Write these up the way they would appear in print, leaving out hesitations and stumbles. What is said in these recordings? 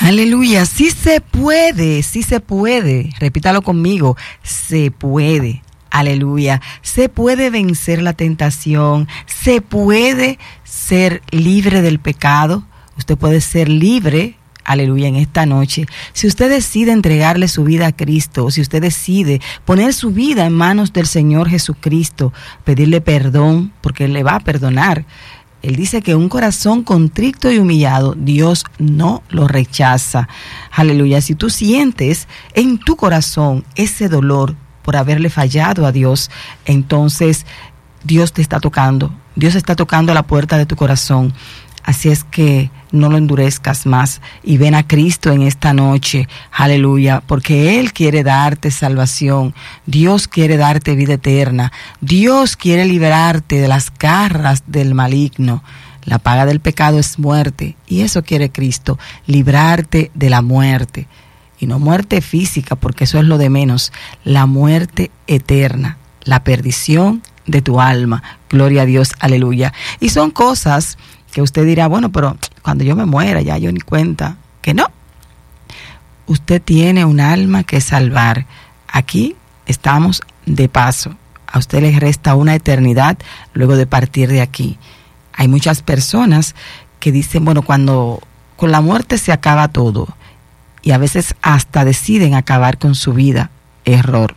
Aleluya, sí se puede, sí se puede. Repítalo conmigo, se puede. Aleluya, se puede vencer la tentación, se puede ser libre del pecado, usted puede ser libre, aleluya, en esta noche. Si usted decide entregarle su vida a Cristo, si usted decide poner su vida en manos del Señor Jesucristo, pedirle perdón, porque Él le va a perdonar. Él dice que un corazón contrito y humillado, Dios no lo rechaza. Aleluya, si tú sientes en tu corazón ese dolor por haberle fallado a Dios, entonces Dios te está tocando. Dios está tocando a la puerta de tu corazón. Así es que no lo endurezcas más y ven a Cristo en esta noche, aleluya, porque Él quiere darte salvación, Dios quiere darte vida eterna, Dios quiere liberarte de las garras del maligno. La paga del pecado es muerte y eso quiere Cristo, librarte de la muerte. Y no muerte física, porque eso es lo de menos, la muerte eterna, la perdición de tu alma. Gloria a Dios, aleluya. Y son cosas que usted dirá, bueno, pero cuando yo me muera ya yo ni cuenta. Que no. Usted tiene un alma que salvar. Aquí estamos de paso. A usted le resta una eternidad luego de partir de aquí. Hay muchas personas que dicen, bueno, cuando con la muerte se acaba todo. Y a veces hasta deciden acabar con su vida. Error.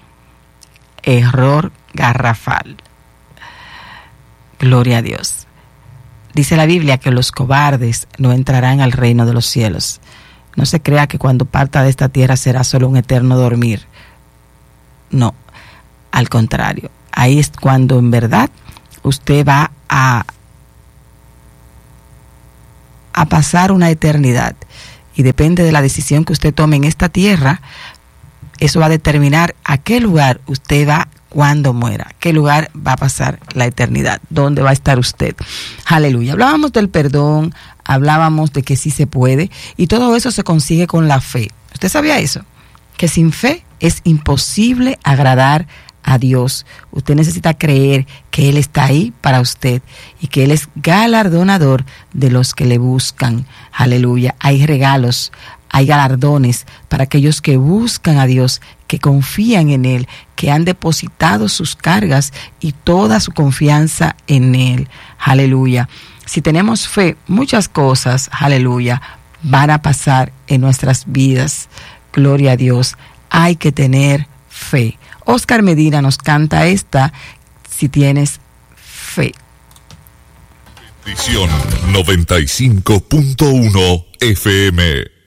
Error garrafal. Gloria a Dios. Dice la Biblia que los cobardes no entrarán al reino de los cielos. No se crea que cuando parta de esta tierra será solo un eterno dormir. No, al contrario. Ahí es cuando en verdad usted va a pasar una eternidad. Y depende de la decisión que usted tome en esta tierra, eso va a determinar a qué lugar usted va cuando muera, qué lugar va a pasar la eternidad, dónde va a estar usted. Aleluya. Hablábamos del perdón, hablábamos de que sí se puede, y todo eso se consigue con la fe. ¿Usted sabía eso? Que sin fe es imposible agradar a Dios. Usted necesita creer que Él está ahí para usted y que Él es galardonador de los que le buscan. Aleluya. Hay regalos, hay galardones para aquellos que buscan a Dios, que confían en Él, que han depositado sus cargas y toda su confianza en Él. Aleluya. Si tenemos fe, muchas cosas, aleluya, van a pasar en nuestras vidas. Gloria a Dios. Hay que tener fe. Oscar Medina nos canta esta, Si tienes fe. Edición 95.1 FM.